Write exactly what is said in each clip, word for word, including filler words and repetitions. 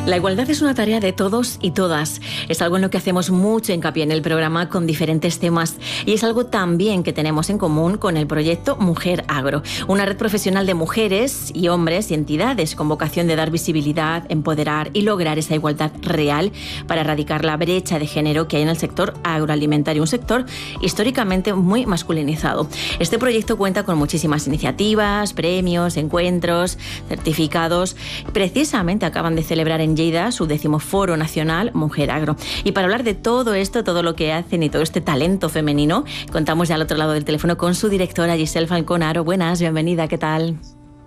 La igualdad es una tarea de todos y todas. Es algo en lo que hacemos mucho hincapié en el programa con diferentes temas y es algo también que tenemos en común con el proyecto Mujer Agro, una red profesional de mujeres y hombres y entidades con vocación de dar visibilidad, empoderar y lograr esa igualdad real para erradicar la brecha de género que hay en el sector agroalimentario, un sector históricamente muy masculinizado. Este proyecto cuenta con muchísimas iniciativas, premios, encuentros, certificados. Precisamente acaban de celebrar en Lleida su décimo Foro Nacional Mujer Agro. Y para hablar de todo esto, todo lo que hacen y todo este talento femenino, contamos ya al otro lado del teléfono con su directora Giselle Falcón Aro. Buenas, bienvenida, ¿qué tal?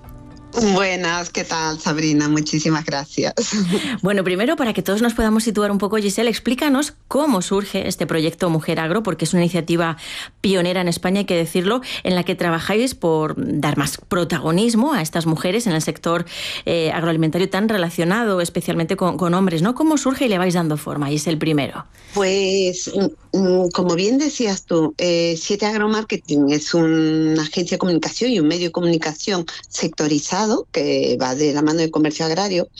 Buenas, ¿qué tal, Sabrina? Muchísimas gracias. Bueno, primero, para que todos nos podamos situar un poco, Giselle, explícanos cómo surge este proyecto Mujer Agro, porque es una iniciativa pionera en España, hay que decirlo, en la que trabajáis por dar más protagonismo a estas mujeres en el sector eh, agroalimentario tan relacionado especialmente con, con hombres, ¿no? ¿Cómo surge y le vais dando forma, Giselle, primero? Pues, como bien decías tú, eh, Siete Agromarketing es una agencia de comunicación y un medio de comunicación sectorizado que va de la mano del comercio agrario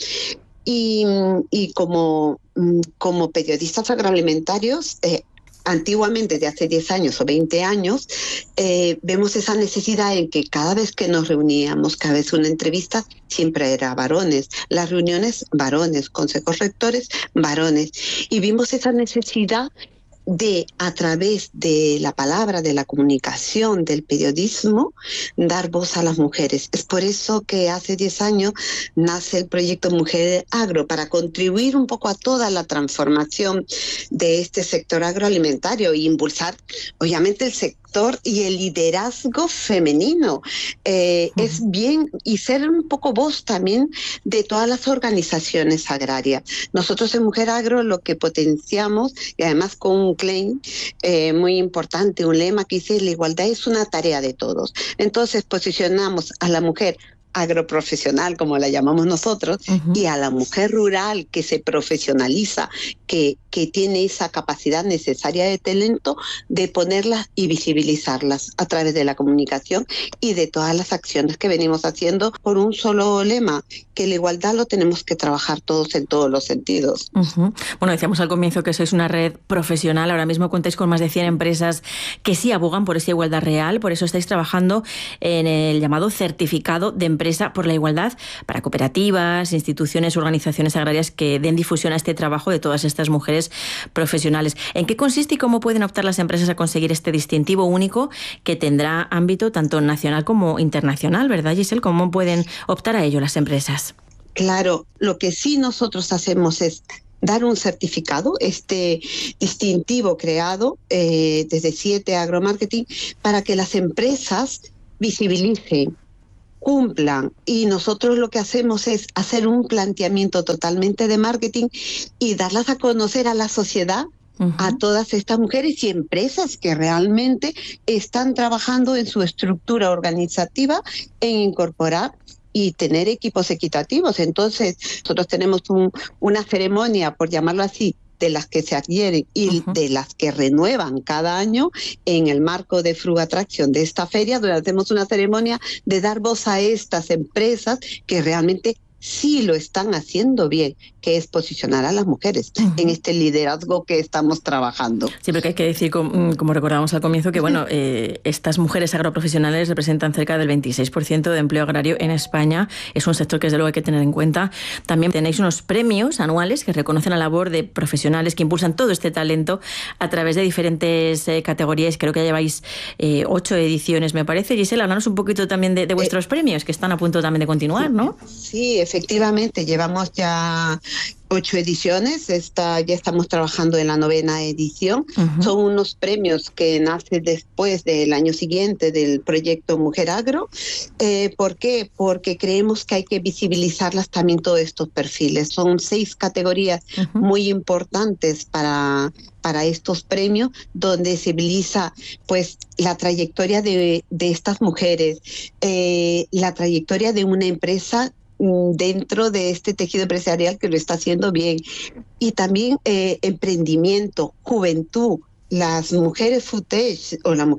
y, y como, como periodistas agroalimentarios, eh, antiguamente, de hace diez años o veinte años, eh, vemos esa necesidad en que cada vez que nos reuníamos, cada vez una entrevista, siempre era varones, las reuniones varones, consejos rectores varones, y vimos esa necesidad de, a través de la palabra, de la comunicación, del periodismo, dar voz a las mujeres. Es por eso que hace diez años nace el proyecto Mujer Agro, para contribuir un poco a toda la transformación de este sector agroalimentario e impulsar, obviamente, el sector y el liderazgo femenino. Eh, uh-huh. Es bien, y ser un poco voz también de todas las organizaciones agrarias. Nosotros en Mujer Agro lo que potenciamos, y además con un claim eh, muy importante, un lema que dice: la igualdad es una tarea de todos. Entonces posicionamos a la mujer agroprofesional, como la llamamos nosotros, uh-huh, y a la mujer rural que se profesionaliza, que, que tiene esa capacidad necesaria de talento, de ponerlas y visibilizarlas a través de la comunicación y de todas las acciones que venimos haciendo por un solo lema, que la igualdad lo tenemos que trabajar todos en todos los sentidos. Uh-huh. Bueno, decíamos al comienzo que sois una red profesional, ahora mismo contáis con más de cien empresas que sí abogan por esa igualdad real, por eso estáis trabajando en el llamado certificado de empresa por la igualdad para cooperativas, instituciones, organizaciones agrarias que den difusión a este trabajo de todas estas mujeres profesionales. ¿En qué consiste y cómo pueden optar las empresas a conseguir este distintivo único que tendrá ámbito tanto nacional como internacional, ¿verdad, Giselle? ¿Cómo pueden optar a ello las empresas? Claro, lo que sí nosotros hacemos es dar un certificado, este distintivo creado eh, desde Siete Agromarketing, para que las empresas visibilicen, cumplan, y nosotros lo que hacemos es hacer un planteamiento totalmente de marketing y darlas a conocer a la sociedad, uh-huh, a todas estas mujeres y empresas que realmente están trabajando en su estructura organizativa en incorporar y tener equipos equitativos. Entonces, nosotros tenemos un, una ceremonia, por llamarlo así, de las que se adhieren y uh-huh, de las que renuevan cada año en el marco de Frugatracción de esta feria, donde hacemos una ceremonia de dar voz a estas empresas que realmente sí lo están haciendo bien, que es posicionar a las mujeres uh-huh, en este liderazgo que estamos trabajando. Sí, porque hay que decir, como, como recordábamos al comienzo, que bueno, eh, estas mujeres agroprofesionales representan cerca del veintiséis por ciento de empleo agrario en España. Es un sector que desde luego hay que tener en cuenta. También tenéis unos premios anuales que reconocen la labor de profesionales que impulsan todo este talento a través de diferentes eh, categorías. Creo que ya lleváis eh, ocho ediciones, me parece. Gisela, háblanos un poquito también de, de vuestros eh, premios, que están a punto también de continuar, ¿no? Sí, efectivamente, llevamos ya ocho ediciones, esta, ya estamos trabajando en la novena edición. Uh-huh. Son unos premios que nacen después del año siguiente del proyecto Mujer Agro. Eh, ¿Por qué? Porque creemos que hay que visibilizarlas también todos estos perfiles. Son seis categorías uh-huh, muy importantes para, para estos premios, donde se visibiliza pues la trayectoria de, de estas mujeres, eh, la trayectoria de una empresa dentro de este tejido empresarial que lo está haciendo bien, y también eh, emprendimiento, juventud, las mujeres footage o las mujeres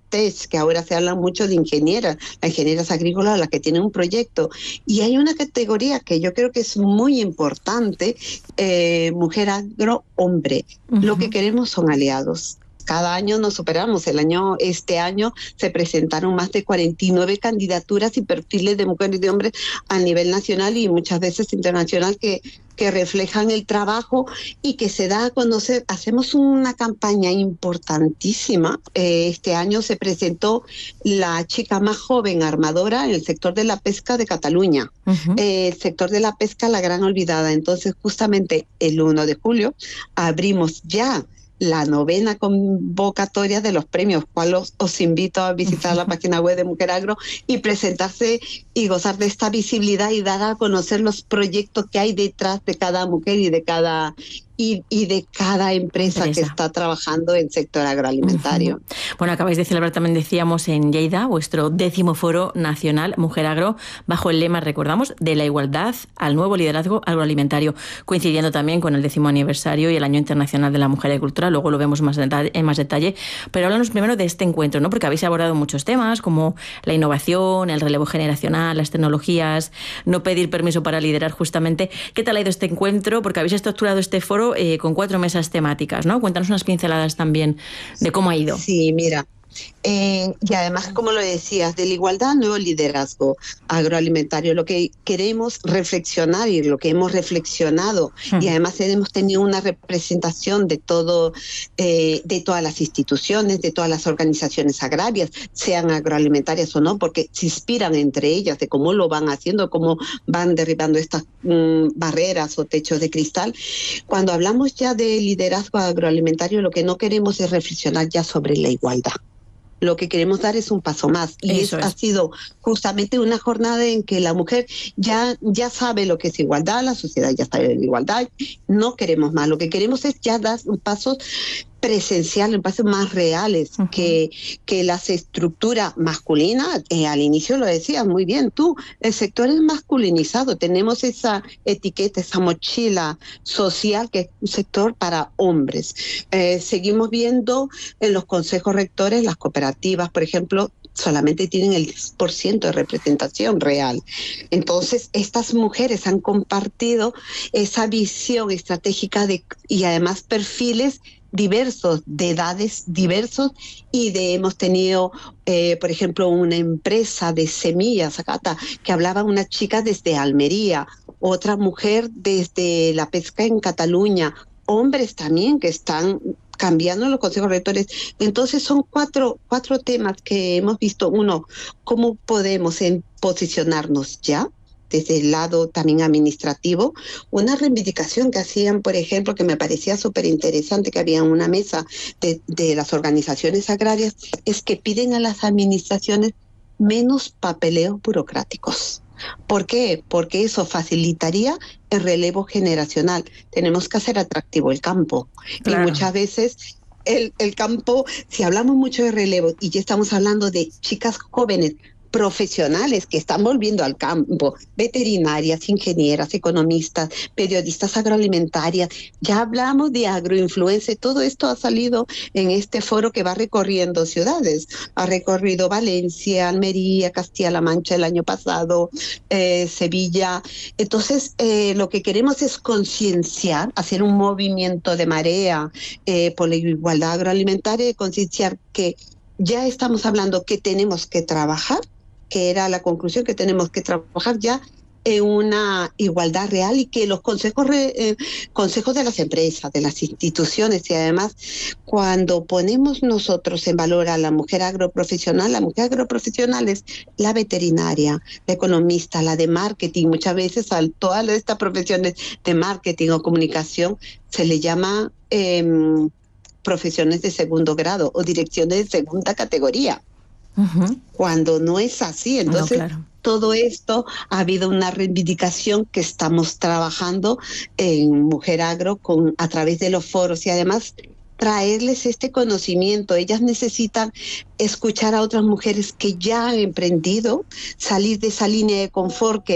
tech, que ahora se habla mucho de ingenieras, las ingenieras agrícolas, las que tienen un proyecto. Y hay una categoría que yo creo que es muy importante, eh, mujer agro, hombre. Uh-huh. Lo que queremos son aliados. Cada año nos superamos. El año, este año se presentaron más de cuarenta y nueve candidaturas y perfiles de mujeres y de hombres a nivel nacional y muchas veces internacional que, que reflejan el trabajo y que se da a conocer. Hacemos una campaña importantísima. Eh, este año se presentó la chica más joven armadora en el sector de la pesca de Cataluña. Uh-huh. Eh, el sector de la pesca, la gran olvidada. Entonces, justamente el primero de julio abrimos ya la novena convocatoria de los premios, cual os, os invito a visitar la página web de Mujer Agro y presentarse y gozar de esta visibilidad y dar a conocer los proyectos que hay detrás de cada mujer y de cada y, y de cada empresa, empresa que está trabajando en el sector agroalimentario. Uh-huh. Bueno, acabáis de celebrar, también decíamos, en Lleida, vuestro décimo foro nacional Mujer Agro, bajo el lema, recordamos, de la igualdad al nuevo liderazgo agroalimentario, coincidiendo también con el décimo aniversario y el Año Internacional de la Mujer Agricultora. Luego lo vemos más en más detalle, pero háblanos primero de este encuentro, ¿no? Porque habéis abordado muchos temas como la innovación, el relevo generacional, las tecnologías, no pedir permiso para liderar, justamente. ¿Qué tal ha ido este encuentro? Porque habéis estructurado este foro eh, con cuatro mesas temáticas, ¿no? Cuéntanos unas pinceladas también de cómo ha ido. Sí, mira. Eh, y además, como lo decías, de la igualdad al nuevo liderazgo agroalimentario, lo que queremos reflexionar y lo que hemos reflexionado, uh-huh. y además hemos tenido una representación de todo, eh, de todas las instituciones, de todas las organizaciones agrarias, sean agroalimentarias o no, porque se inspiran entre ellas de cómo lo van haciendo, cómo van derribando estas um, barreras o techos de cristal. Cuando hablamos ya de liderazgo agroalimentario, lo que no queremos es reflexionar ya sobre la igualdad. Lo que queremos dar es un paso más y es, ha sido justamente una jornada en que la mujer ya, ya sabe lo que es igualdad, la sociedad ya sabe de igualdad, no queremos más, lo que queremos es ya dar pasos presenciales, pasos más reales, uh-huh. que, que las estructuras masculinas, eh, al inicio lo decías muy bien tú, el sector es masculinizado, tenemos esa etiqueta, esa mochila social que es un sector para hombres. Eh, seguimos viendo en los consejos rectores, las cooperativas, por ejemplo, solamente tienen el diez por ciento de representación real. Entonces, estas mujeres han compartido esa visión estratégica de, y además perfiles diversos, de edades diversos, y de hemos tenido, eh, por ejemplo, una empresa de semillas, Acata, que hablaba una chica desde Almería, otra mujer desde la pesca en Cataluña, hombres también que están cambiando los consejos rectores. Entonces son cuatro, cuatro temas que hemos visto. Uno, cómo podemos en posicionarnos ya desde el lado también administrativo. Una reivindicación que hacían, por ejemplo, que me parecía súper interesante, que había una mesa de, de las organizaciones agrarias, es que piden a las administraciones menos papeleos burocráticos. ¿Por qué? Porque eso facilitaría el relevo generacional. Tenemos que hacer atractivo el campo. Claro. Y muchas veces el, el campo, si hablamos mucho de relevo y ya estamos hablando de chicas jóvenes, profesionales que están volviendo al campo, veterinarias, ingenieras, economistas, periodistas agroalimentarias, ya hablamos de agroinfluencia, todo esto ha salido en este foro que va recorriendo ciudades, ha recorrido Valencia, Almería, Castilla-La Mancha el año pasado, eh, Sevilla. Entonces, eh, lo que queremos es concienciar, hacer un movimiento de marea eh, por la igualdad agroalimentaria y concienciar que ya estamos hablando que tenemos que trabajar, que era la conclusión, que tenemos que trabajar ya en una igualdad real y que los consejos, eh, consejos de las empresas, de las instituciones, y además cuando ponemos nosotros en valor a la mujer agroprofesional, la mujer agroprofesional es la veterinaria, la economista, la de marketing. Muchas veces a todas estas profesiones de marketing o comunicación se le llama eh, profesiones de segundo grado o direcciones de segunda categoría. Uh-huh. Cuando no es así, entonces no, claro. Todo esto ha habido una reivindicación que estamos trabajando en Mujer Agro con, a través de los foros y además traerles este conocimiento. Ellas necesitan escuchar a otras mujeres que ya han emprendido, salir de esa línea de confort que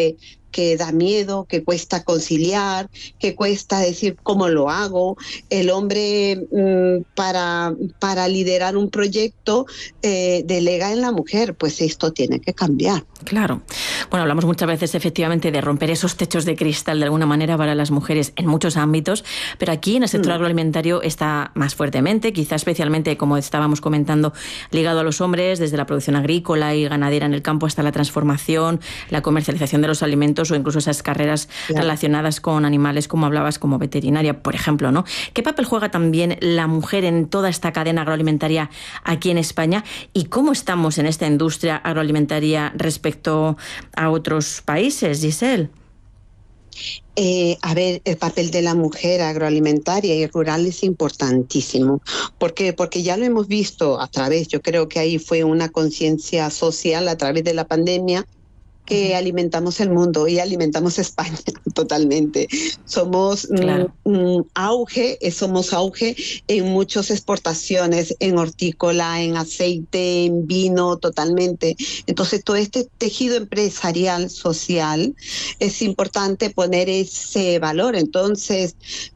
que da miedo, que cuesta conciliar, que cuesta decir cómo lo hago. El hombre mmm, para, para liderar un proyecto eh, delega en la mujer, pues esto tiene que cambiar. Claro. Bueno, hablamos muchas veces efectivamente de romper esos techos de cristal de alguna manera para las mujeres en muchos ámbitos, pero aquí en el sector mm. agroalimentario está más fuertemente, quizá especialmente, como estábamos comentando, ligado a los hombres, desde la producción agrícola y ganadera en el campo hasta la transformación, la comercialización de los alimentos o incluso esas carreras claro. relacionadas con animales, como hablabas, como veterinaria, por ejemplo, ¿no? ¿Qué papel juega también la mujer en toda esta cadena agroalimentaria aquí en España? ¿Y cómo estamos en esta industria agroalimentaria respecto a otros países, Giselle? Eh, a ver, el papel de la mujer agroalimentaria y rural es importantísimo. ¿Por qué? Porque ya lo hemos visto a través, yo creo que ahí fue una conciencia social a través de la pandemia, que alimentamos el mundo y alimentamos España totalmente. Somos claro. mm, auge, somos auge en muchas exportaciones, en hortícola, en aceite, en vino, totalmente. Entonces, todo este tejido empresarial, social, es importante poner ese valor. Entonces,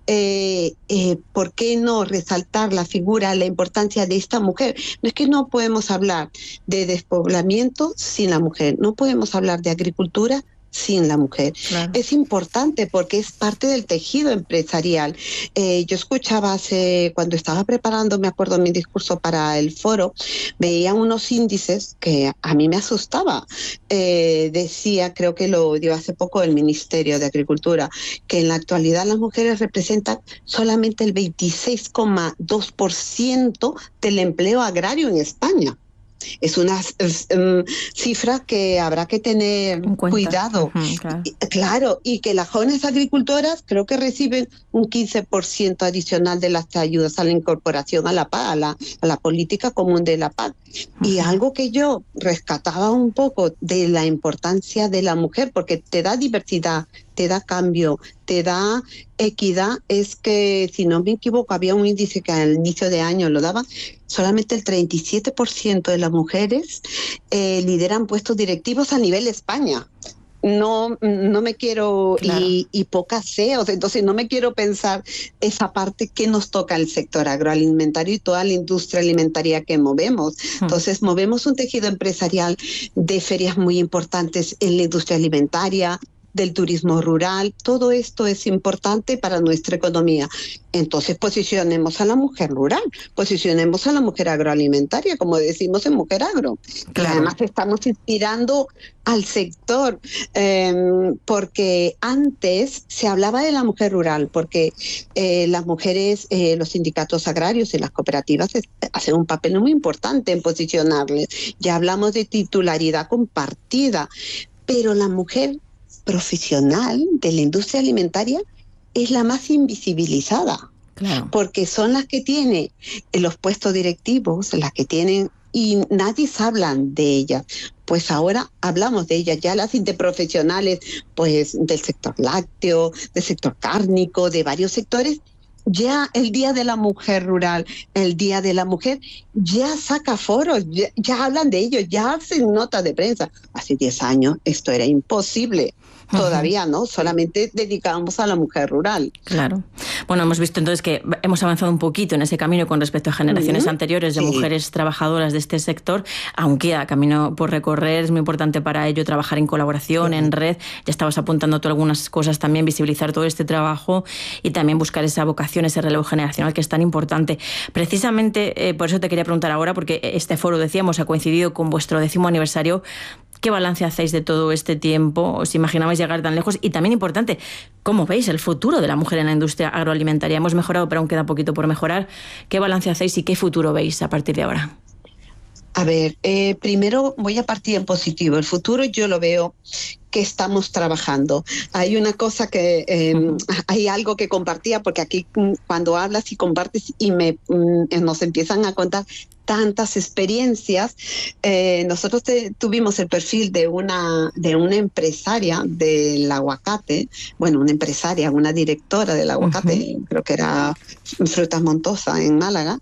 eh, eh, ¿por qué no resaltar la figura, la importancia de esta mujer? No es que no podemos hablar de despoblamiento sin la mujer, no podemos hablar de agricultura sin la mujer. Claro. Es importante porque es parte del tejido empresarial. Eh, yo escuchaba hace, cuando estaba preparando, me acuerdo, mi discurso para el foro, veía unos índices que a mí me asustaba. Eh, decía, creo que lo dio hace poco el Ministerio de Agricultura, que en la actualidad las mujeres representan solamente el veintiséis coma dos por ciento del empleo agrario en España. Es una um, cifra que habrá que tener cuidado. Uh-huh, claro. Y, claro, y que las jóvenes agricultoras creo que reciben un quince por ciento adicional de las ayudas a la incorporación a la P A C, a la, a la política común de la P A C. Uh-huh. Y algo que yo rescataba un poco de la importancia de la mujer, porque te da diversidad, te da cambio, te da equidad, es que, si no me equivoco, había un índice que al inicio de año lo daba, solamente el treinta y siete por ciento de las mujeres eh, lideran puestos directivos a nivel España. No, no me quiero, claro. y, y pocas C E Os, entonces no me quiero pensar esa parte que nos toca el sector agroalimentario y toda la industria alimentaria que movemos. Hmm. Entonces movemos un tejido empresarial de ferias muy importantes en la industria alimentaria, del turismo rural, todo esto es importante para nuestra economía. Entonces posicionemos a la mujer rural, posicionemos a la mujer agroalimentaria, como decimos en Mujer Agro. Claro. Además estamos inspirando al sector, eh, porque antes se hablaba de la mujer rural, porque eh, las mujeres, eh, los sindicatos agrarios y las cooperativas hacen un papel muy importante en posicionarles. Ya hablamos de titularidad compartida, pero la mujer profesional de la industria alimentaria es la más invisibilizada, claro. porque son las que tienen los puestos directivos, las que tienen, y nadie habla de ellas. Pues ahora hablamos de ellas, ya las interprofesionales, pues del sector lácteo, del sector cárnico, de varios sectores. Ya el Día de la Mujer Rural, el Día de la Mujer, ya saca foros, ya, ya hablan de ello, ya hacen notas de prensa. Hace diez años esto era imposible. Todavía no, solamente dedicamos a la mujer rural. Claro. Bueno, hemos visto entonces que hemos avanzado un poquito en ese camino con respecto a generaciones uh-huh. anteriores de sí. mujeres trabajadoras de este sector, aunque queda camino por recorrer. Es muy importante para ello trabajar en colaboración, uh-huh. en red. Ya estabas apuntando tú algunas cosas también, visibilizar todo este trabajo y también buscar esa vocación, ese relevo generacional que es tan importante. Precisamente eh, por eso te quería preguntar ahora, porque este foro, decíamos, ha coincidido con vuestro décimo aniversario. ¿Qué balance hacéis de todo este tiempo? ¿Os imaginabais llegar tan lejos? Y también importante, ¿cómo veis el futuro de la mujer en la industria agroalimentaria? Hemos mejorado, pero aún queda poquito por mejorar. ¿Qué balance hacéis y qué futuro veis a partir de ahora? A ver, eh, primero voy a partir en positivo. El futuro yo lo veo que estamos trabajando. Hay una cosa que, eh, uh-huh. hay algo que compartía, porque aquí cuando hablas y compartes y me, nos empiezan a contar tantas experiencias, eh, nosotros te, tuvimos el perfil de una, de una empresaria del aguacate, bueno, una empresaria, una directora del aguacate, uh-huh. creo que era Frutas Montosa en Málaga,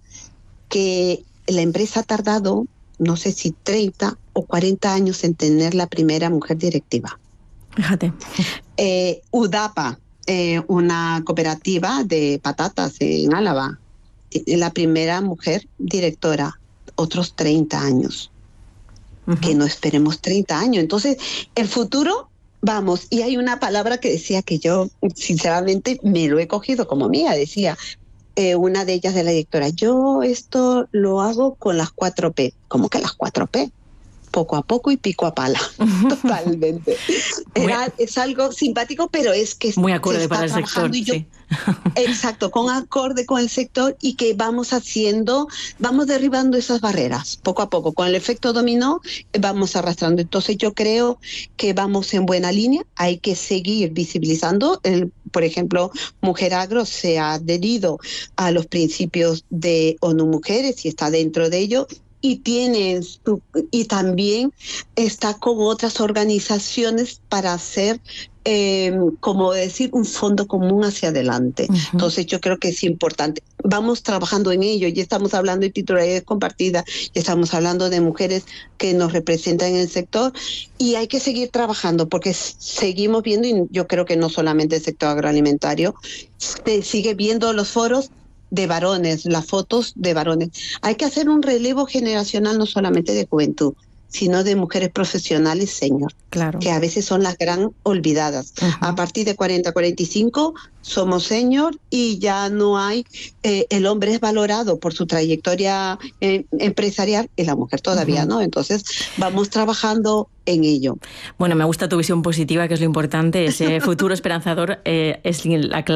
que la empresa ha tardado no sé si treinta o cuarenta años en tener la primera mujer directiva. Fíjate. Eh, Udapa, eh, una cooperativa de patatas en Álava, la primera mujer directora, otros treinta años. Uh-huh. Que no esperemos treinta años. Entonces, el futuro, vamos, y hay una palabra que decía que yo, sinceramente, me lo he cogido como mía, decía eh, una de ellas de la directora, yo esto lo hago con las cuatro P. ¿Cómo que las cuatro P? Poco a poco y pico a pala. Totalmente. Era, muy, es algo simpático, pero es que muy acorde para el sector. Y yo, sí. Exacto, con acorde con el sector y que vamos haciendo, vamos derribando esas barreras poco a poco. Con el efecto dominó vamos arrastrando. Entonces yo creo que vamos en buena línea. Hay que seguir visibilizando. El, por ejemplo, Mujer Agro se ha adherido a los principios de ONU Mujeres y está dentro de ello. Y tienen su, y también está con otras organizaciones para hacer, eh, como decir, un fondo común hacia adelante. Uh-huh. Entonces yo creo que es importante. Vamos trabajando en ello, ya estamos hablando de titularidad compartida, ya estamos hablando de mujeres que nos representan en el sector y hay que seguir trabajando porque seguimos viendo, y yo creo que no solamente el sector agroalimentario, se sigue viendo los foros de varones, las fotos de varones. Hay que hacer un relevo generacional no solamente de juventud, sino de mujeres profesionales senior, claro. que a veces son las gran olvidadas. Uh-huh. A partir de cuarenta, cuarenta y cinco somos senior y ya no hay, eh, el hombre es valorado por su trayectoria eh, empresarial y la mujer todavía uh-huh. no. Entonces vamos trabajando en ello. Bueno, me gusta tu visión positiva, que es lo importante, ese futuro esperanzador eh, es la clave.